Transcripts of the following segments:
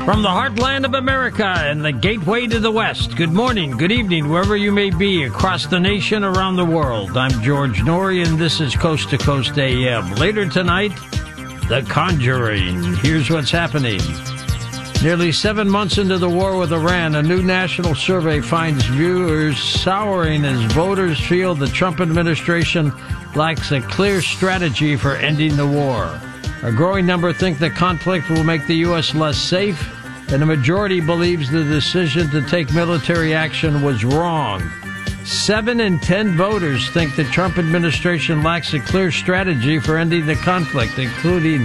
From the heartland of America and the gateway to the West, good morning, good evening, wherever you may be across the nation, around the world. I'm George Noory, and this is Coast to Coast AM. Later tonight, The Conjuring. Here's what's happening. Nearly 7 months into the war with Iran, a new national survey finds viewers souring as voters feel the Trump administration lacks a clear strategy for ending the war. A growing number think the conflict will make the U.S. less safe, and a majority believes the decision to take military action was wrong. 7 in 10 voters think the Trump administration lacks a clear strategy for ending the conflict, including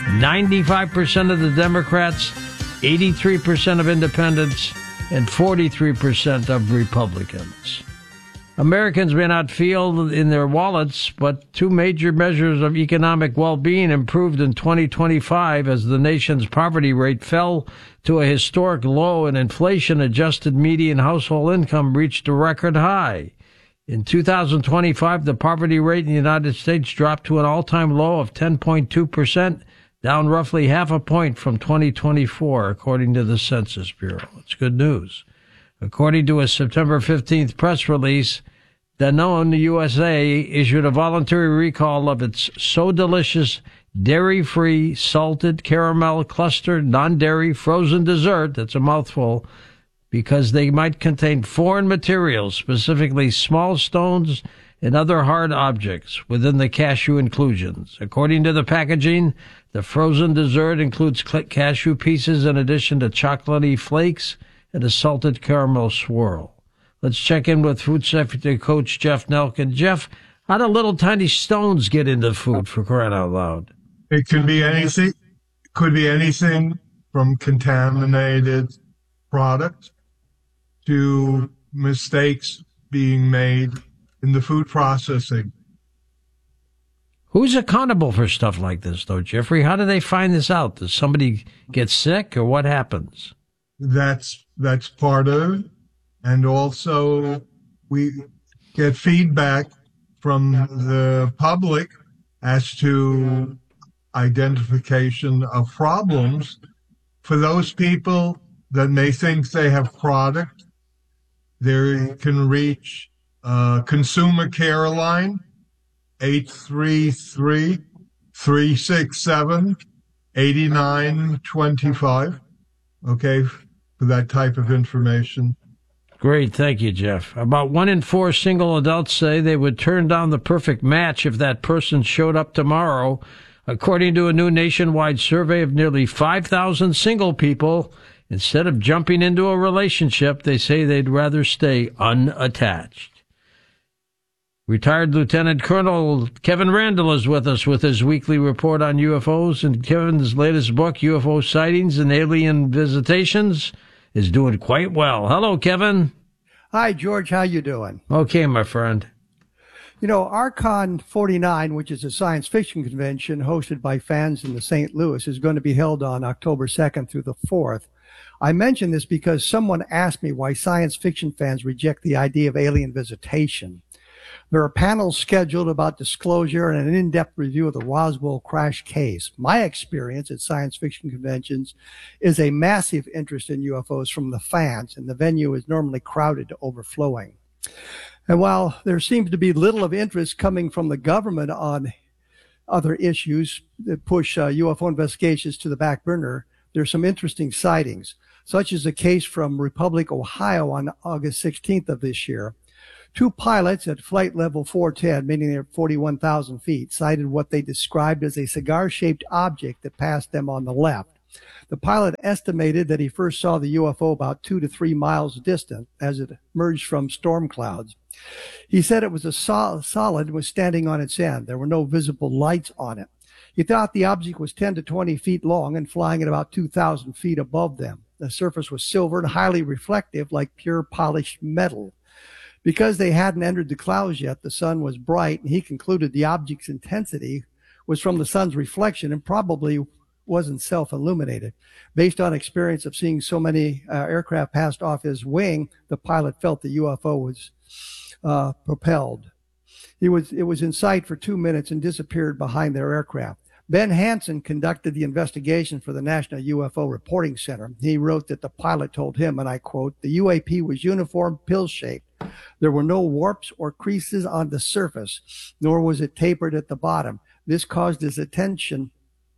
95% of the Democrats, 83% of independents, and 43% of Republicans. Americans may not feel in their wallets, but 2 major measures of economic well-being improved in 2025 as the nation's poverty rate fell to a historic low and inflation-adjusted median household income reached a record high. In 2025, the poverty rate in the United States dropped to an all-time low of 10.2%, down roughly half a point from 2024, according to the Census Bureau. It's good news. According to a September 15th press release, Danone USA issued a voluntary recall of its So Delicious dairy-free salted caramel cluster non-dairy frozen dessert, that's a mouthful, because they might contain foreign materials, specifically small stones and other hard objects within the cashew inclusions. According to the packaging, the frozen dessert includes cashew pieces in addition to chocolatey flakes and a salted caramel swirl. Let's check in with Food Safety Coach Jeff Nelkin. Jeff, how do little tiny stones get into food, for crying out loud? It could be anything. Could be anything from contaminated product to mistakes being made in the food processing. Who's accountable for stuff like this, though, Jeffrey? How do they find this out? Does somebody get sick, or what happens? That's part of it. And also, we get feedback from the public as to identification of problems. For those people that may think they have product, they can reach Consumer Care Line, 833-367-8925, okay, for that type of information. Great, thank you, Jeff. About 1 in 4 single adults say they would turn down the perfect match if that person showed up tomorrow, according to a new nationwide survey of nearly 5,000 single people. Instead of jumping into a relationship, they say they'd rather stay unattached. Retired Lieutenant Colonel Kevin Randle is with us with his weekly report on UFOs, and Kevin's latest book, UFO Sightings and Alien Visitations, is doing quite well. Hello, Kevin. Hi, George. How you doing? Okay, my friend. You know, Archon 49, which is a science fiction convention hosted by fans in the St. Louis, is going to be held on October 2nd through the 4th. I mention this because someone asked me why science fiction fans reject the idea of alien visitation. There are panels scheduled about disclosure and an in-depth review of the Roswell crash case. My experience at science fiction conventions is a massive interest in UFOs from the fans, and the venue is normally crowded to overflowing. And while there seems to be little of interest coming from the government on other issues that push UFO investigations to the back burner, there's some interesting sightings, such as a case from Republic, Ohio on August 16th of this year. 2 pilots at flight level 410, meaning they're 41,000 feet, sighted what they described as a cigar-shaped object that passed them on the left. The pilot estimated that he first saw the UFO about 2 to 3 miles distant as it emerged from storm clouds. He said it was a solid and was standing on its end. There were no visible lights on it. He thought the object was 10 to 20 feet long and flying at about 2,000 feet above them. The surface was silver and highly reflective, like pure polished metal. Because they hadn't entered the clouds yet, the sun was bright, and he concluded the object's intensity was from the sun's reflection and probably wasn't self-illuminated. Based on experience of seeing so many aircraft passed off his wing, the pilot felt the UFO was propelled. It was in sight for 2 minutes and disappeared behind their aircraft. Ben Hansen conducted the investigation for the National UFO Reporting Center. He wrote that the pilot told him, and I quote, "The UAP was uniform, pill-shaped. There were no warps or creases on the surface, nor was it tapered at the bottom. This caught his attention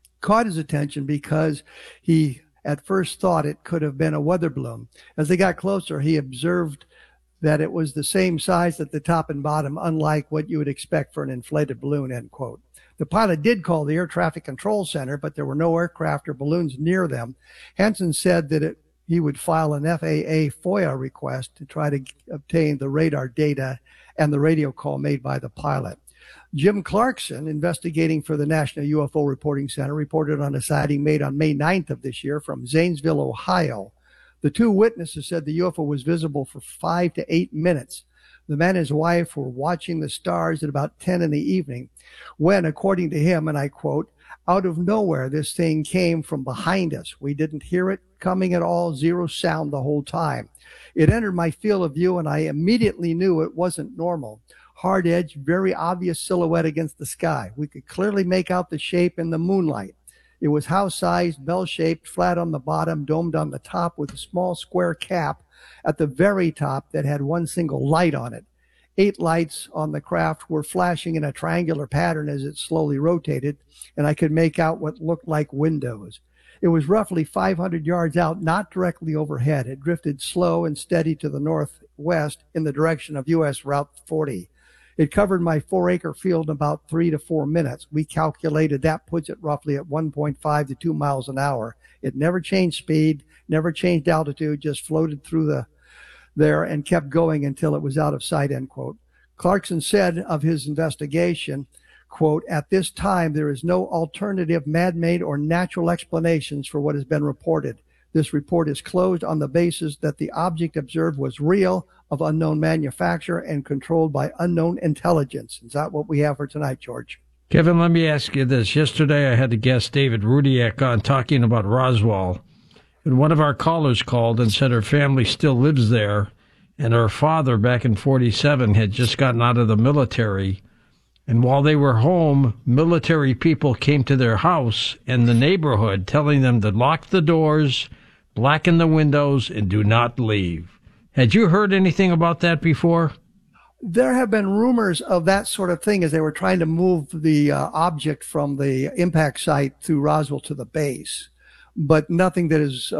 because he at first thought it could have been a weather balloon. As they got closer, he observed that it was the same size at the top and bottom, unlike what you would expect for an inflated balloon," end quote. The pilot did call the Air Traffic Control Center, but there were no aircraft or balloons near them. Hansen said that he would file an FAA FOIA request to try to obtain the radar data and the radio call made by the pilot. Jim Clarkson, investigating for the National UFO Reporting Center, reported on a sighting made on May 9th of this year from Zanesville, Ohio. The two witnesses said the UFO was visible for 5 to 8 minutes. The man and his wife were watching the stars at about 10 in the evening when, according to him, and I quote, "Out of nowhere, this thing came from behind us. We didn't hear it coming at all, zero sound the whole time. It entered my field of view, and I immediately knew it wasn't normal. Hard edge, very obvious silhouette against the sky. We could clearly make out the shape in the moonlight. It was house-sized, bell-shaped, flat on the bottom, domed on the top with a small square cap at the very top that had one single light on it. 8 lights on the craft were flashing in a triangular pattern as it slowly rotated, and I could make out what looked like windows. It was roughly 500 yards out, not directly overhead. It drifted slow and steady to the northwest in the direction of U.S. Route 40. It covered my 4-acre field in about 3 to 4 minutes. We calculated that puts it roughly at 1.5 to 2 miles an hour. It never changed speed, never changed altitude, just floated through there and kept going until it was out of sight," end quote. Clarkson said of his investigation, quote, "At this time, there is no alternative man-made or natural explanations for what has been reported. This report is closed on the basis that the object observed was real, of unknown manufacture, and controlled by unknown intelligence." Is that what we have for tonight, George? Kevin, let me ask you this. Yesterday I had the guest David Rudiak on talking about Roswell, and one of our callers called and said her family still lives there, and her father back in 47 had just gotten out of the military, and while they were home, military people came to their house and the neighborhood telling them to lock the doors, blacken the windows, and do not leave. Had you heard anything about that before? There have been rumors of that sort of thing as they were trying to move the object from the impact site through Roswell to the base, but nothing that is,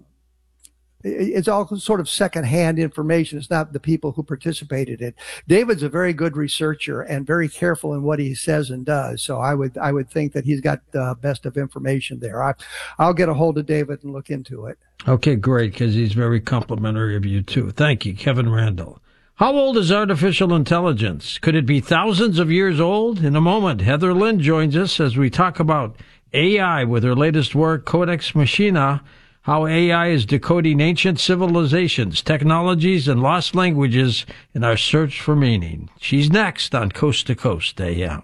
it's all sort of secondhand information. It's not the people who participated in it. David's a very good researcher and very careful in what he says and does. So I would think that he's got the best of information there. I'll get a hold of David and look into it. Okay, great, because he's very complimentary of you, too. Thank you, Kevin Randall. How old is artificial intelligence? Could it be thousands of years old? In a moment, Heather Lynn joins us as we talk about AI with her latest work, Codex Machina, how AI is decoding ancient civilizations, technologies, and lost languages in our search for meaning. She's next on Coast to Coast AM.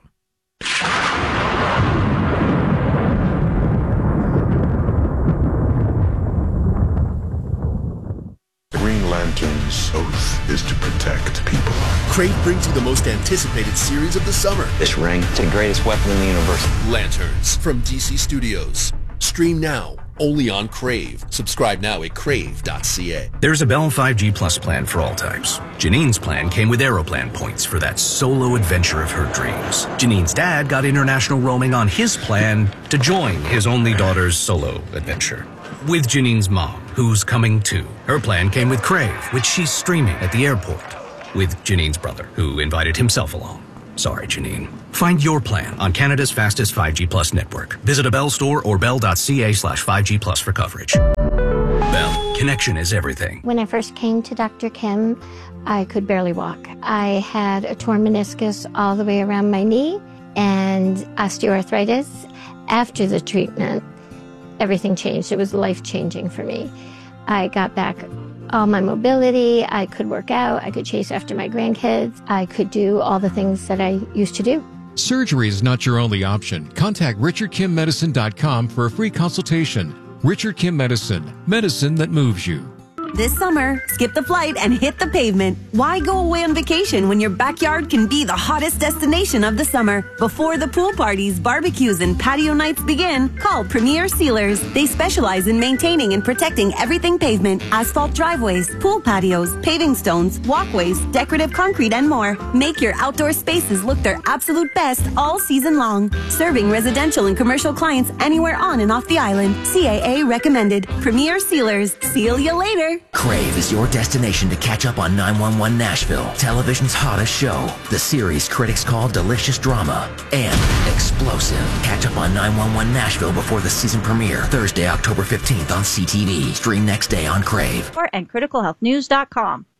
Green Lantern's oath is to protect people. Crave brings you the most anticipated series of the summer. This ring, it's the greatest weapon in the universe. Lanterns from DC Studios. Stream now, only on Crave. Subscribe now at crave.ca. There's a Bell 5G Plus plan for all types. Janine's plan came with Aeroplan points for that solo adventure of her dreams. Janine's dad got international roaming on his plan to join his only daughter's solo adventure. With Janine's mom, who's coming too. Her plan came with Crave, which she's streaming at the airport. With Janine's brother, who invited himself along. Sorry, Janine. Find your plan on Canada's fastest 5G Plus network. Visit a Bell store or bell.ca/5G Plus for coverage. Bell, connection is everything. When I first came to Dr. Kim, I could barely walk. I had a torn meniscus all the way around my knee and osteoarthritis. After the treatment, everything changed. It was life-changing for me. I got back all my mobility. I could work out. I could chase after my grandkids. I could do all the things that I used to do. Surgery is not your only option. Contact RichardKimMedicine.com for a free consultation. Richard Kim Medicine, medicine that moves you. This summer, skip the flight and hit the pavement. Why go away on vacation when your backyard can be the hottest destination of the summer? Before the pool parties, barbecues, and patio nights begin, call Premier Sealers. They specialize in maintaining and protecting everything pavement, asphalt driveways, pool patios, paving stones, walkways, decorative concrete, and more. Make your outdoor spaces look their absolute best all season long. Serving residential and commercial clients anywhere on and off the island. CAA recommended. Premier Sealers. Seal you later. Crave is your destination to catch up on 911 Nashville, television's hottest show. The series critics call delicious drama and explosive. Catch up on 911 Nashville before the season premiere, Thursday, October 15th on CTV. Stream next day on Crave. And criticalhealthnews.com.